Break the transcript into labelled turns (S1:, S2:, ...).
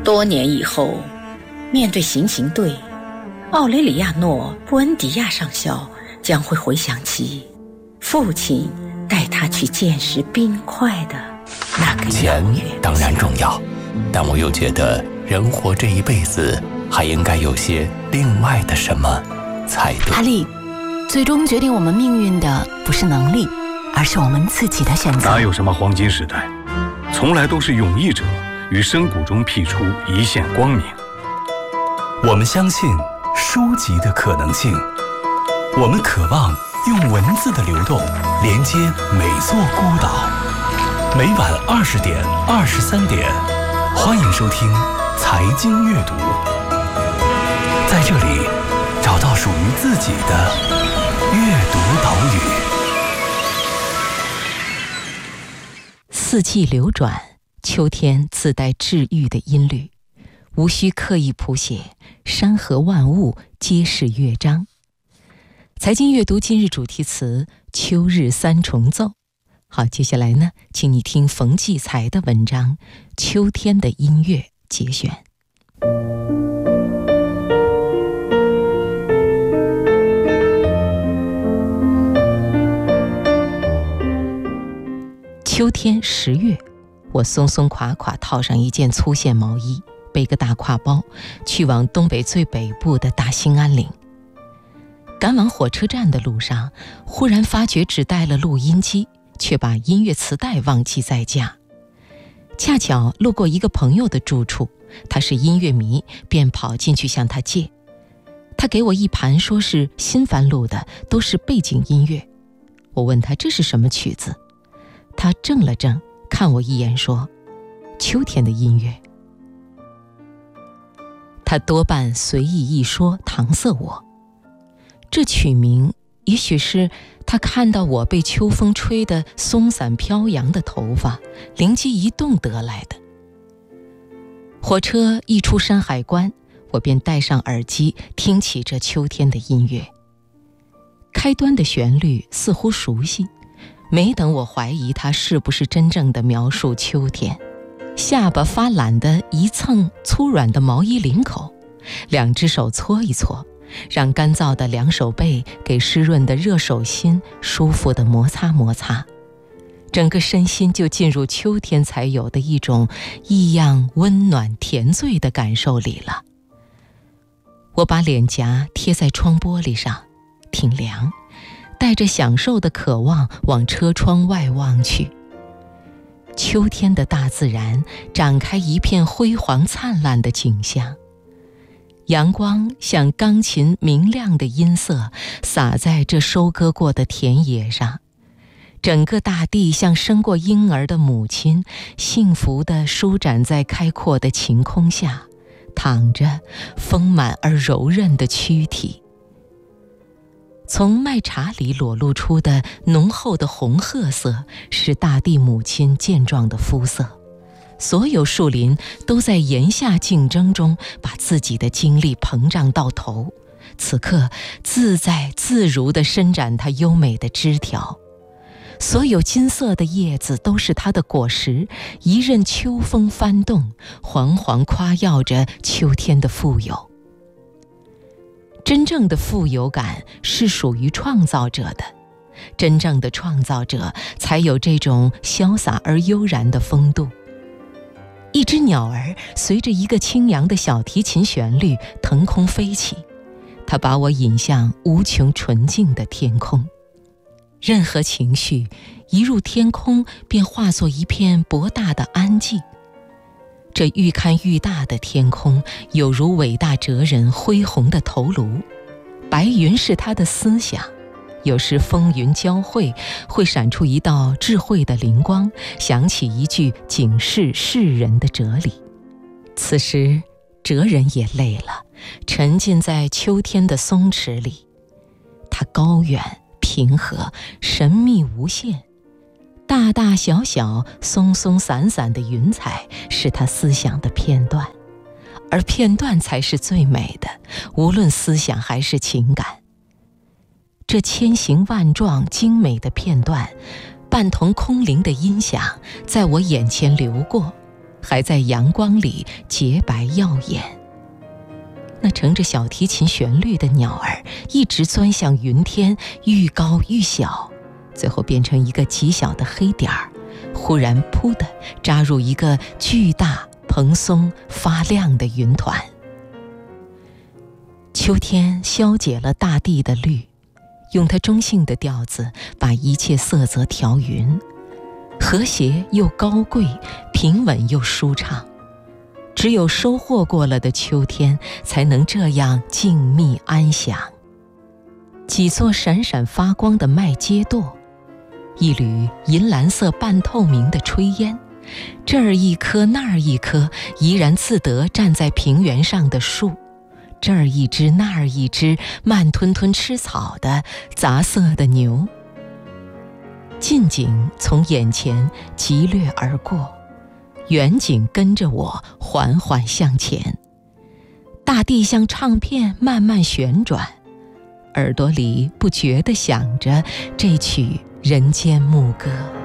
S1: 多年以后，面对行刑队，奥雷里亚诺·布恩迪亚上校将会回想起父亲带他去见识冰块的那个
S2: 钱当然重要，但我又觉得人活这一辈子还应该有些另外的什么才对。
S3: 阿丽，最终决定我们命运的不是能力，而是我们自己的选择。
S4: 哪有什么黄金时代，从来都是勇毅者于深谷中辟出一线光明。
S5: 我们相信书籍的可能性，我们渴望用文字的流动连接每座孤岛。每晚20点、23点，欢迎收听财经阅读，在这里找到属于自己的阅读岛屿。
S3: 四季流转，秋天自带治愈的音律，无需刻意谱写，山河万物皆是乐章。财经阅读今日主题词：秋日三重奏。好，接下来呢，请你听冯骥才的文章《秋天的音乐》节选。秋天10月，我松松垮垮套上一件粗线毛衣，背个大挎包，去往东北最北部的大兴安岭。赶往火车站的路上，忽然发觉只带了录音机，却把音乐磁带忘记在家。恰巧路过一个朋友的住处，他是音乐迷，便跑进去向他借。他给我一盘说是新翻录的，都是背景音乐。我问他这是什么曲子，他怔了怔，看我一眼说：秋天的音乐。他多半随意一说，搪塞我。这曲名也许是他看到我被秋风吹得松散飘扬的头发，灵机一动得来的。火车一出山海关，我便戴上耳机，听起这秋天的音乐。开端的旋律似乎熟悉，没等我怀疑它是不是真正的描述秋天，下巴发懒地一蹭粗软的毛衣领口，两只手搓一搓，让干燥的凉手背给湿润的热手心舒服地摩擦摩擦，整个身心就进入秋天才有的一种异样温暖甜醉的感受里了。我把脸颊贴在窗玻璃上，挺凉，带着享受的渴望往车窗外望去。秋天的大自然展开一片辉煌灿烂的景象，阳光像钢琴明亮的音色洒在这收割过的田野上，整个大地像生过婴儿的母亲，幸福地舒展在开阔的晴空下，躺着丰满而柔韧的躯体。从麦茬里裸露出的浓厚的红褐色是大地母亲健壮的肤色，所有树林都在炎夏竞争中把自己的精力膨胀到头，此刻自在自如地伸展它优美的枝条。所有金色的叶子都是它的果实，一任秋风翻动，惶惶夸耀着秋天的富有。真正的富有感是属于创造者的，真正的创造者才有这种潇洒而悠然的风度。一只鸟儿随着一个轻扬的小提琴旋律腾空飞起，它把我引向无穷纯净的天空。任何情绪一入天空，便化作一片博大的安静。这愈看愈大的天空，有如伟大哲人恢宏的头颅。白云是他的思想，有时风云交汇，会闪出一道智慧的灵光，想起一句警示世人的哲理。此时哲人也累了，沉浸在秋天的松弛里。它高远平和，神秘无限，大大小小松松散散的云彩是他思想的片段，而片段才是最美的，无论思想还是情感。这千形万状精美的片段，伴同空灵的音响，在我眼前流过， 还在阳光里洁白耀眼。那乘着小提琴旋律的鸟儿一直钻向云天，愈高愈小，最后变成一个极小的黑点儿，忽然扑地扎入一个巨大蓬松发亮的云团。秋天消解了大地的绿，用它中性的调子把一切色泽调匀，和谐又高贵，平稳又舒畅。只有收获过了的秋天，才能这样静谧安详。几座闪闪发光的麦秸垛，一缕银蓝色半透明的炊烟，这儿一棵那儿一棵怡然自得站在平原上的树，这儿一只那儿一只慢吞吞吃草的杂色的牛。近景从眼前疾掠而过，远景跟着我缓缓向前。大地像唱片慢慢旋转，耳朵里不觉地响着这曲人间牧歌。